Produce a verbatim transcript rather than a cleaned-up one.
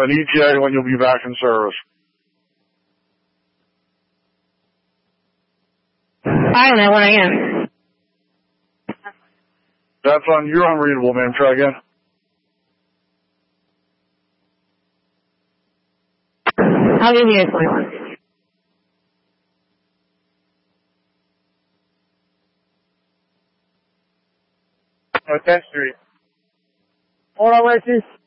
an E T A when you'll be back in service. I don't know when I am. That's on your unreadable, ma'am. Try again. I'll give you a twenty-one. Oh, tenth Street. Hold on, Lexi.